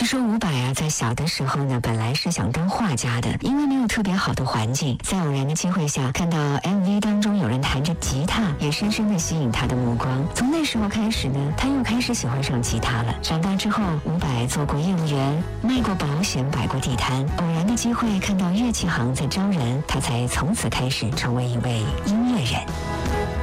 据说伍佰啊，在小的时候呢，本来是想当画家的，因为没有特别好的环境，在偶然的机会下，看到 MV 当中有人弹着吉他，也深深地吸引他的目光。从那时候开始呢，他又开始喜欢上吉他了。长大之后，伍佰做过业务员，卖过保险，摆过地摊。偶然的机会看到乐器行在招人，他才从此开始成为一位音乐人。